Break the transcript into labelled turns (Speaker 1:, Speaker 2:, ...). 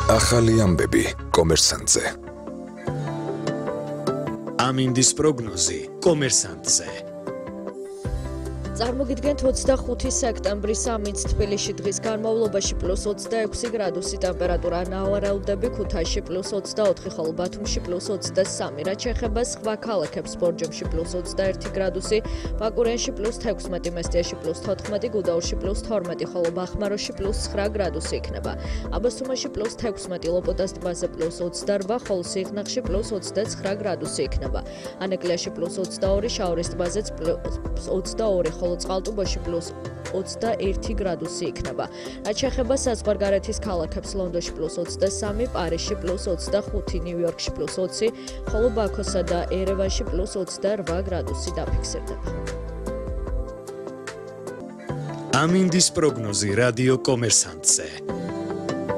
Speaker 1: ახალი ამბები კომერსანტზე.
Speaker 2: ამინდის პროგნოზი კომერსანტზე.
Speaker 3: წარმოგიდგენთ 25 სექტემბრის ამინდს თბილისში დღის განმავლობაში +26 გრადუსი ტემპერატურა, ნავარაუდები ქუთაისში +24, ხოლო ბათუმში +23, რაც შეეხება სხვა ქალაქებს, ბორჯომში +21 გრადუსი, ბაკურიანში +16, მესტიაში +14, გუდაურში +12, ხოლო ბახმაროში +9 გრადუსი იქნება. აბასთუმანში +16, ლოპოტას ტბაზე +28, ხოლო სიღნაღში +29 გრადუსი იქნება. ანეკლიაში +22, შაორის ტბაზეც +22, ხოლო წყალტუბოში +21 გრადუსი იქნება. რაც შეეხება საზღვარგარეთის ქალაქებს, ლონდონში +23, პარიზში +25, ნიუ-იორკში +20, ხოლო ბაქოსა და ერევანში +28 გრადუსი დაფიქსირდება.
Speaker 2: ამინდის პროგნოზი რადიო კომერსანტზე.